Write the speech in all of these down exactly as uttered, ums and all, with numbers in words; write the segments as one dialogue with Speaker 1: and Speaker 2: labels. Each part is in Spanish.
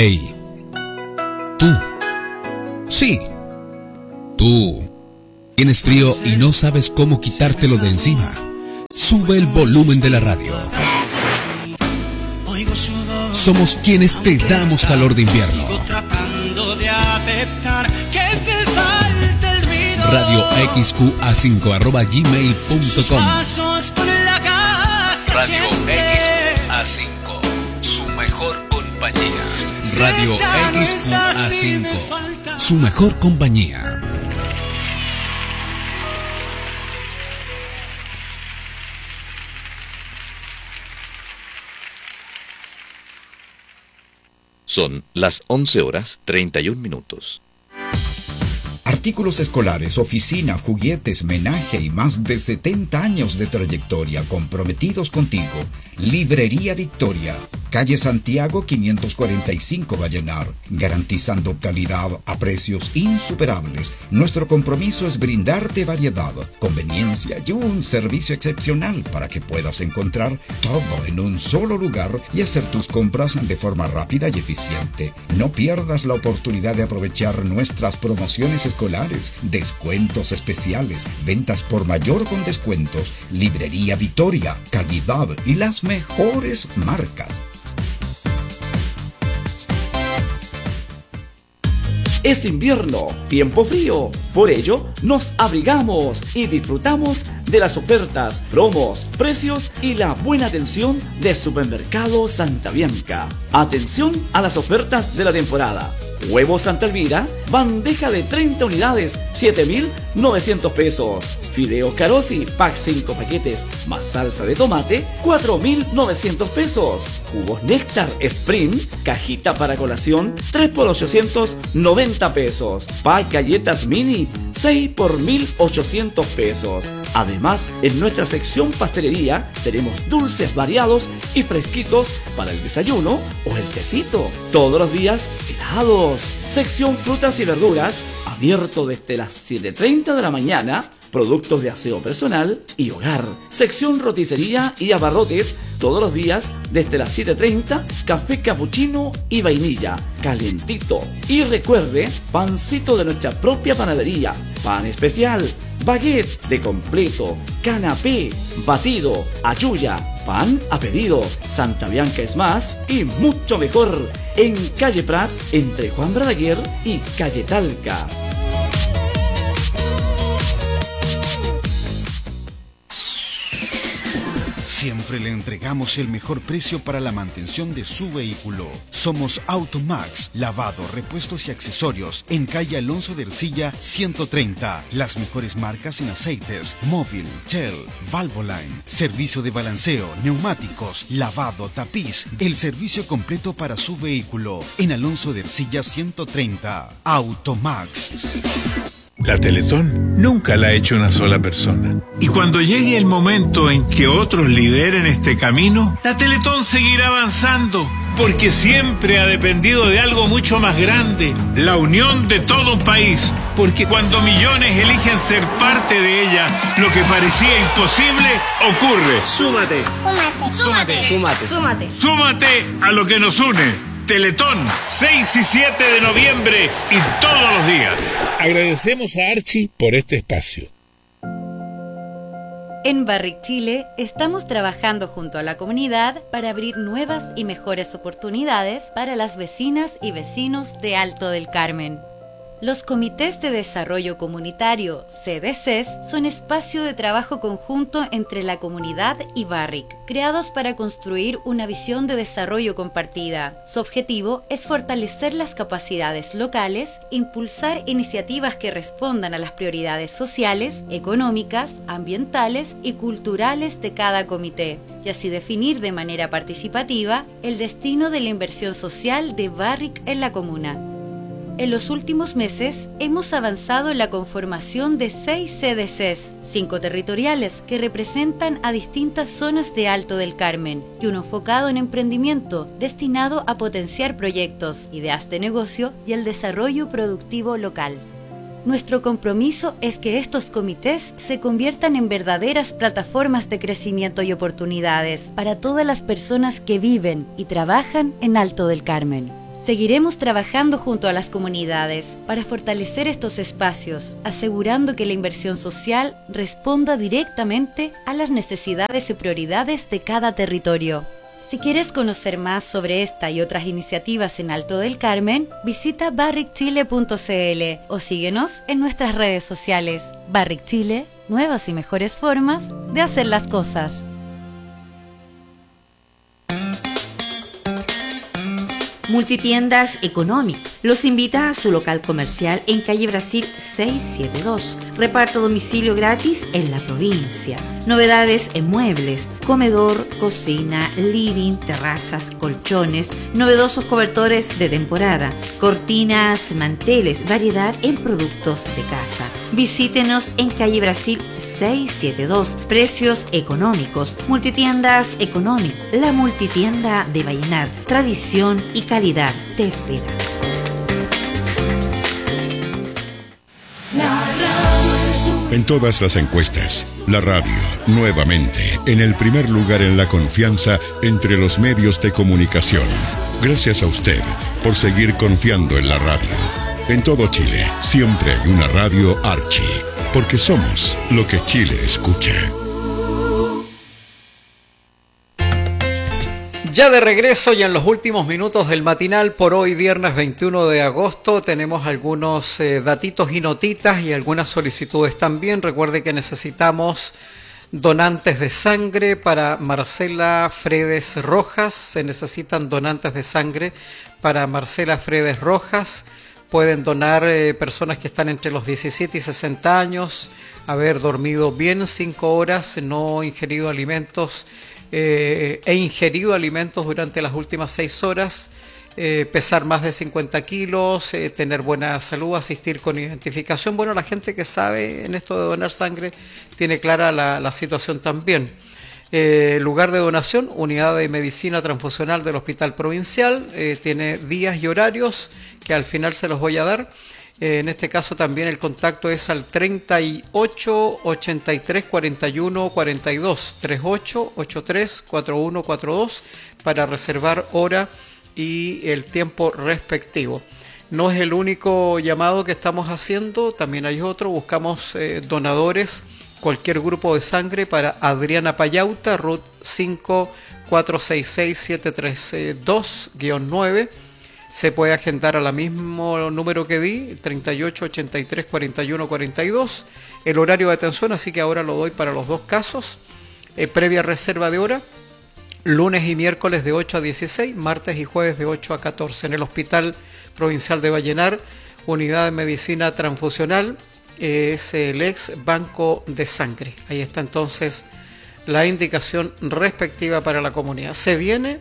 Speaker 1: Hey, tú. Sí, tú. ¿Tienes frío y no sabes cómo quitártelo de encima? Sube el volumen de la radio. Somos quienes te damos calor de invierno. Radio X Q A cinco arroba gmail punto com. Radio X Q A cinco, su mejor compañía. Radio X Q A cinco, su mejor compañía.
Speaker 2: Son las once horas treinta y un minutos.
Speaker 3: Artículos escolares, oficina, juguetes, menaje y más de setenta años de trayectoria comprometidos contigo. Librería Victoria, calle Santiago quinientos cuarenta y cinco Vallenar, garantizando calidad a precios insuperables. Nuestro compromiso es brindarte variedad, conveniencia y un servicio excepcional para que puedas encontrar todo en un solo lugar y hacer tus compras de forma rápida y eficiente. No pierdas la oportunidad de aprovechar nuestras promociones escolares, descuentos especiales, ventas por mayor con descuentos. Librería Victoria, calidad y las mejores marcas.
Speaker 4: Es invierno, tiempo frío, por ello nos abrigamos y disfrutamos de las ofertas, promos, precios y la buena atención de Supermercado Santa Bianca. Atención a las ofertas de la temporada. Huevo Santa Elvira, bandeja de treinta unidades, siete mil novecientos pesos. Fideos Carosi, pack cinco paquetes, más salsa de tomate, cuatro mil novecientos pesos. Jugos Néctar Sprint, cajita para colación, tres por ochocientos noventa pesos. Pack galletas mini, seis por mil ochocientos pesos. Además, en nuestra sección pastelería tenemos dulces variados y fresquitos para el desayuno o el tecito. Todos los días helados. Sección frutas y verduras, abierto desde las siete treinta de la mañana. Productos de aseo personal y hogar. Sección roticería y abarrotes, todos los días desde las siete treinta, café capuchino y vainilla, calentito. Y recuerde, pancito de nuestra propia panadería, pan especial, baguette de completo, canapé, batido, ayuya, pan a pedido. Santa Bianca es más y mucho mejor. En calle Prat, entre Juan Balaguer y calle Talca.
Speaker 5: Siempre le entregamos el mejor precio para la mantención de su vehículo. Somos Automax, lavado, repuestos y accesorios en calle Alonso de Ercilla ciento treinta. Las mejores marcas en aceites, móvil, Shell, Valvoline, servicio de balanceo, neumáticos, lavado, tapiz, el servicio completo para su vehículo en Alonso de Ercilla ciento treinta. Automax.
Speaker 6: La Teletón nunca la ha hecho una sola persona. Y cuando llegue el momento en que otros lideren este camino, la Teletón seguirá avanzando, porque siempre ha dependido de algo mucho más grande, la unión de todo un país. Porque cuando millones eligen ser parte de ella, lo que parecía imposible ocurre.
Speaker 7: Súmate.
Speaker 8: Súmate. Súmate.
Speaker 7: Súmate.
Speaker 8: Súmate.
Speaker 6: Súmate a lo que nos une. Teletón, seis y siete de noviembre y todos los días. Agradecemos a Archie por este espacio.
Speaker 9: En Barrick Chile estamos trabajando junto a la comunidad para abrir nuevas y mejores oportunidades para las vecinas y vecinos de Alto del Carmen. Los comités de desarrollo comunitario, C D Cs, son espacio de trabajo conjunto entre la comunidad y Barrick, creados para construir una visión de desarrollo compartida. Su objetivo es fortalecer las capacidades locales, impulsar iniciativas que respondan a las prioridades sociales, económicas, ambientales y culturales de cada comité, y así definir de manera participativa el destino de la inversión social de Barrick en la comuna. En los últimos meses hemos avanzado en la conformación de seis C D Cs, cinco territoriales que representan a distintas zonas de Alto del Carmen y uno enfocado en emprendimiento destinado a potenciar proyectos, ideas de negocio y el desarrollo productivo local. Nuestro compromiso es que estos comités se conviertan en verdaderas plataformas de crecimiento y oportunidades para todas las personas que viven y trabajan en Alto del Carmen. Seguiremos trabajando junto a las comunidades para fortalecer estos espacios, asegurando que la inversión social responda directamente a las necesidades y prioridades de cada territorio. Si quieres conocer más sobre esta y otras iniciativas en Alto del Carmen, visita barrick chile punto c l o síguenos en nuestras redes sociales. Barrick Chile, nuevas y mejores formas de hacer las cosas.
Speaker 7: Multitiendas Economic los invita a su local comercial en calle Brasil seiscientos setenta y dos. Reparto a domicilio gratis en la provincia. Novedades en muebles, comedor, cocina, living, terrazas, colchones, novedosos cobertores de temporada, cortinas, manteles, variedad en productos de casa. Visítenos en calle Brasil seiscientos setenta y dos. Precios económicos. Multitiendas Economic, la multitienda de Vallenar. Tradición y calidad te espera.
Speaker 8: En todas las encuestas, la radio, nuevamente, en el primer lugar en la confianza entre los medios de comunicación. Gracias a usted por seguir confiando en la radio. En todo Chile, siempre hay una radio Archie, porque somos lo que Chile escucha.
Speaker 10: Ya de regreso y en los últimos minutos del matinal por hoy viernes veintiuno de agosto tenemos algunos eh, datitos y notitas y algunas solicitudes también. Recuerde que necesitamos donantes de sangre para Marcela Fredes Rojas. Se necesitan donantes de sangre para Marcela Fredes Rojas. Pueden donar eh, personas que están entre los diecisiete y sesenta años, haber dormido bien cinco horas, no ingerido alimentos Eh, he ingerido alimentos durante las últimas seis horas, eh, pesar más de cincuenta kilos, eh, tener buena salud, asistir con identificación. Bueno, la gente que sabe en esto de donar sangre tiene clara la, la situación también. Eh, lugar de donación, unidad de medicina transfusional del Hospital Provincial, eh, tiene días y horarios que al final se los voy a dar. Eh, en este caso también el contacto es al treinta y ocho, ochenta y tres, cuarenta y uno, cuarenta y dos, treinta y ocho, ochenta y tres, cuarenta y uno, cuarenta y dos para reservar hora y el tiempo respectivo. No es el único llamado que estamos haciendo, también hay otro, buscamos eh, donadores, cualquier grupo de sangre para Adriana Payauta, R U T cinco cuatro seis seis siete tres dos guión nueve. Se puede agendar a la mismo número que di, treinta y ocho, ochenta y tres, cuarenta y uno, cuarenta y dos. El horario de atención, así que ahora lo doy para los dos casos. Eh, previa reserva de hora, lunes y miércoles de ocho a dieciséis, martes y jueves de ocho a catorce. En el Hospital Provincial de Vallenar, unidad de medicina transfusional, eh, es el ex Banco de Sangre. Ahí está entonces la indicación respectiva para la comunidad. Se viene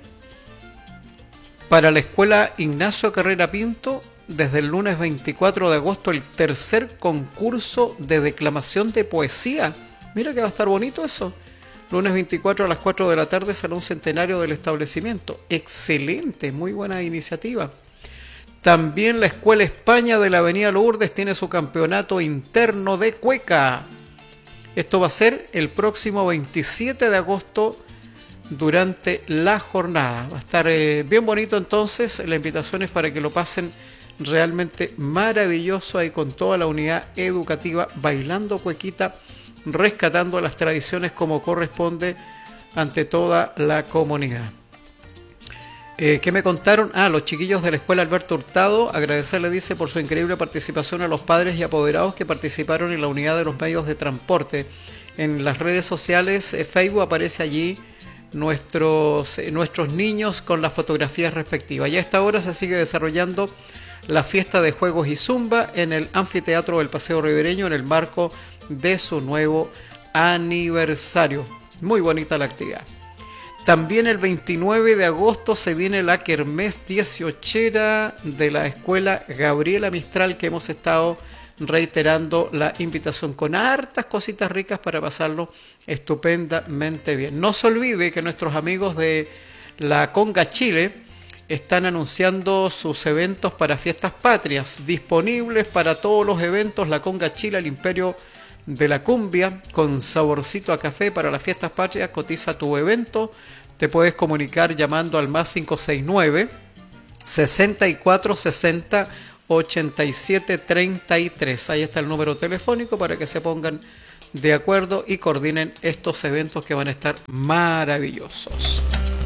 Speaker 10: para la Escuela Ignacio Carrera Pinto, desde el lunes veinticuatro de agosto, el tercer concurso de declamación de poesía. Mira que va a estar bonito eso. Lunes veinticuatro a las cuatro de la tarde, Salón Centenario del establecimiento. Excelente, muy buena iniciativa. También la Escuela España de la Avenida Lourdes tiene su campeonato interno de cueca. Esto va a ser el próximo veintisiete de agosto, durante la jornada. Va a estar eh, bien bonito entonces. La invitación es para que lo pasen realmente maravilloso ahí con toda la unidad educativa bailando cuequita, rescatando las tradiciones como corresponde ante toda la comunidad. Eh, ¿Qué me contaron? Ah, los chiquillos de la Escuela Alberto Hurtado, agradecerle, dice, por su increíble participación a los padres y apoderados que participaron en la unidad de los medios de transporte. En las redes sociales, eh, Facebook aparece allí Nuestros, eh, nuestros niños con las fotografías respectivas. Y a esta hora se sigue desarrollando la fiesta de juegos y zumba en el anfiteatro del Paseo Ribereño en el marco de su nuevo aniversario. Muy bonita la actividad. También el veintinueve de agosto se viene la Kermés dieciochera de la Escuela Gabriela Mistral, que hemos estado reiterando la invitación con hartas cositas ricas para pasarlo estupendamente bien. No se olvide que nuestros amigos de la Conga Chile están anunciando sus eventos para fiestas patrias, disponibles para todos los eventos. La Conga Chile, el imperio de la cumbia, con saborcito a café para las fiestas patrias. Cotiza tu evento, te puedes comunicar llamando al más cinco seis nueve, sesenta y cuatro sesenta ochenta y siete treinta y tres. Ahí está el número telefónico para que se pongan de acuerdo y coordinen estos eventos que van a estar maravillosos.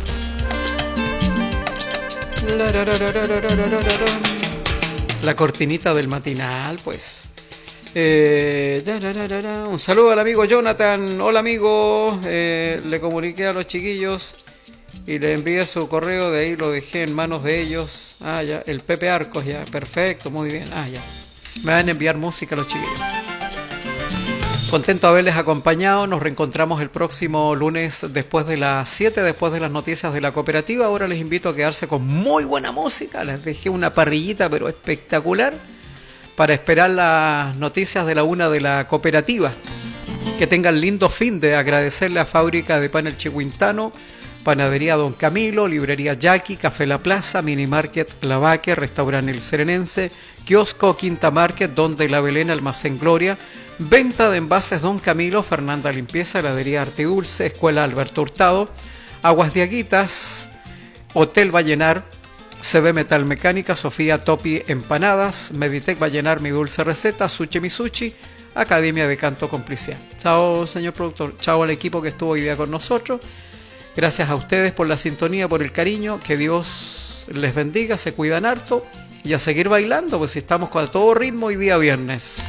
Speaker 10: La cortinita del matinal, pues. Eh, un saludo al amigo Jonathan. Hola amigo, eh, le comuniqué a los chiquillos y le envié su correo, de ahí lo dejé en manos de ellos. Ah, ya, el Pepe Arcos, ya, perfecto, muy bien. Ah, ya. Me van a enviar música los chiquillos. Contento de haberles acompañado. Nos reencontramos el próximo lunes después de las siete, después de las noticias de la cooperativa. Ahora les invito a quedarse con muy buena música. Les dejé una parrillita pero espectacular para esperar las noticias de la una de la cooperativa. Que tengan lindo fin de agradecerle a Fábrica de Pan El Chihuintano, Panadería Don Camilo, Librería Jackie, Café La Plaza, Mini Market La Vaque, Restaurante El Serenense, Kiosco Quinta Market, Donde La Belén, Almacén Gloria, Venta de Envases Don Camilo, Fernanda Limpieza, Heladería Arte Dulce, Escuela Alberto Hurtado, Aguas de Aguitas, Hotel Vallenar, C B Metal Mecánica, Sofía Topi Empanadas, Meditec Vallenar Mi Dulce Receta, Sushi Misuchi, Academia de Canto Complicidad. Chao, señor productor. Chao al equipo que estuvo hoy día con nosotros. Gracias a ustedes por la sintonía, por el cariño. Que Dios les bendiga, se cuidan harto y a seguir bailando, pues si estamos con todo ritmo hoy día viernes.